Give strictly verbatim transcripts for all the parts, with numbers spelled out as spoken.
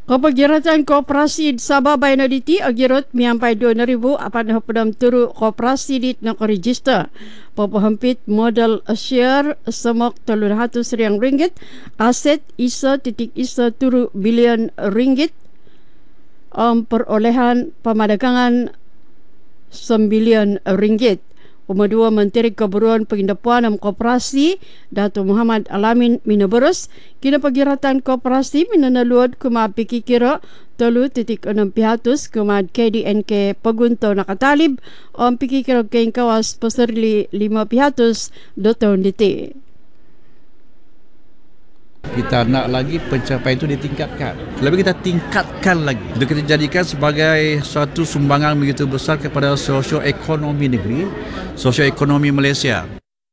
Kepagiratan Koperasi Sabah Bayanaditi agirot miampai dua ribu apan hapedam turu koperasi dit nak register. Papahempit modal share semok telur ratus riang ringgit, aset isa titik isa turu bilion ringgit, um, perolehan pemadagangan sembilion ringgit. Pemedua Menteri Keburuan Pengindapuan dan Koperasi Datuk Muhammad Alamin Minaburus kina pagiratan koperasi minanaluod kuma piki kira tolu titik enam pihatus kuma K D N K Pegunto nakatalib om piki kira keng kawas peserli lima pihatus do tahun diti. Kita nak lagi pencapaian itu ditingkatkan. Lebih kita tingkatkan lagi. Itu kita jadikan sebagai suatu sumbangan begitu besar kepada sosioekonomi negeri, sosioekonomi Malaysia.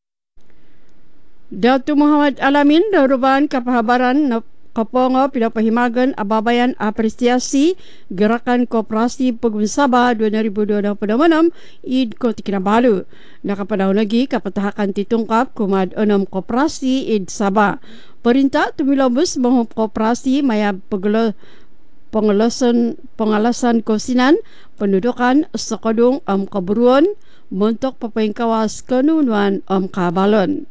Datuk Muhammad Alamin daruban kapahabaran Kepongo Pidapahimagan Ababayan Apresiasi Gerakan Koperasi Pegun Sabah dua ribu dua puluh enam Id Kota Kinabalu. Nakapadao lagi kapatahakan titungkap kumad enam koperasi Id Sabah. Perintah tumilobus mahup koperasi maya pegelo pengalasan pengalasan kosinan pendudukan sekadung am keburuan montok pepengkawas kenunuan am kabalon.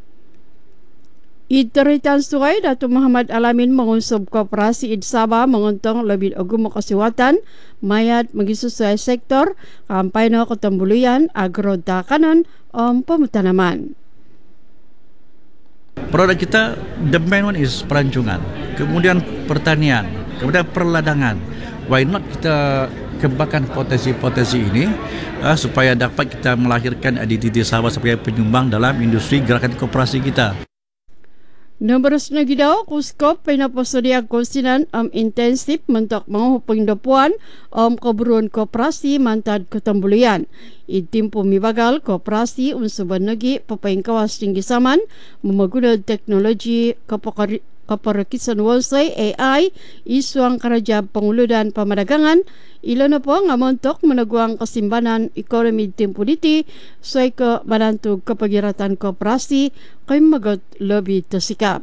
Id Teritan Sungai Datuk Muhammad Alamin mengunsub koperasi Id Sabah menguntong lebih agum kesiwatan mayat mengisusai sektor kampanye ketembuluyan agrodakanan om pemutanaman. Produk kita, the main one is perancangan, kemudian pertanian, kemudian perladangan. Why not kita kembangkan potensi-potensi ini uh, supaya dapat kita melahirkan identiti Sabah sebagai penyumbang dalam industri gerakan koperasi kita. Nombor senagi daw kuskop pinapasadia konsinan am intensif mentok mahu pengindapuan am keburuan koperasi mantad ketembulian. Itimpo mibagal koperasi unsuban nagi papengkawas tinggi saman memaguna teknologi kapakari kaparakisan walsay A I isuang karaja penguludan pemadagangan ilan na po nga montok menaguang kesimbanan ekonomi timpo diti soy ke banantu kepagiratan koperasi kay magot lebih tersikap.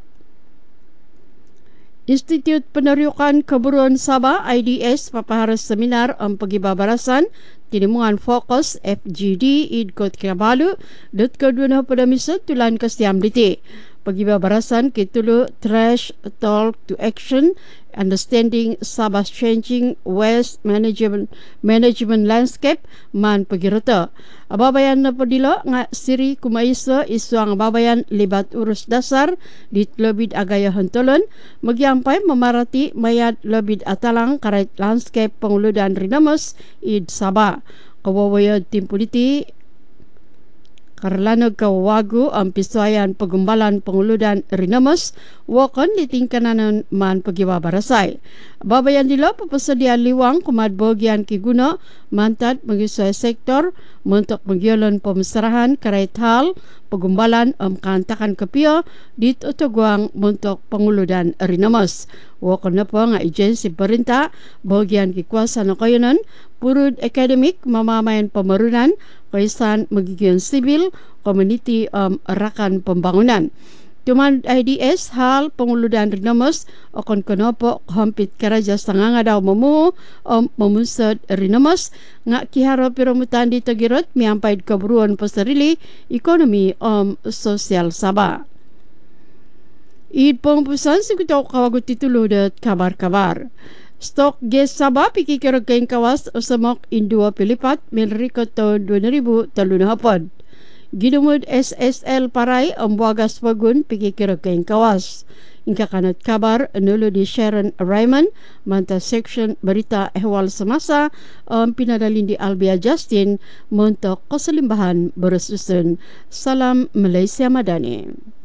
Institut Peneryukan Keburuan Sabah I D S papaharas seminar ang pagibabarasan tinimungan fokus F G D Id Kota Kinabalu dot kedua pada misa tulan kestiam diti. Pagibabarasan kitulu Trash Talk to Action Understanding Sabah's Changing Waste Management Management Landscape man pagirata. Ababayan na padilo nga siri kumaisa isuang ababayan libat urus dasar dit lebid agaya hentolon magyampay mamarati mayad lebid atalang karait landscape penguludan rinamos Id Sabah. Kawawayad timpuliti Karlanag kawawago ang pisuayan pagumbalan penguludan rinamos wakon di tingkananan man pagibabarasay. Babayan nila papasadia liwang kumadbogyan kiguna mantad magisuay sektor muntok magyolon pemeserahan karait hal pagumbalan ang kantakan kapio dito tugwang muntok penguludan rinamos. Wakon na po nga agency perintah bogyan kikuasa na kayonan purud academic mamamayan pamarunan kaisan magiging sibil community um, rakan pembangunan. Tuman I D S hal penguludan rinamos okon konopo hampit karaja setengah nga daw mamu um, mamusad rinamos nga kiharo piromutan di tagirot miampay keburuan pasarili ekonomi um, sosial Sabah. Id pengpusan sekutau kawagut titulo dat kabar-kabar. Stok gas Sabah pikikirag kayong kawas o samok indua pilipat minrikot tahun dua ribu talun hapon. Ginumud S S L Paray ang buwagas wagun pikikirag kayong kawas. Ingka kanat kabar nulo di Sharon Raymond manta section berita ehwal semasa ang pinadalin di Albia Justin montok kasalimbahan berususun. Salam Malaysia Madani.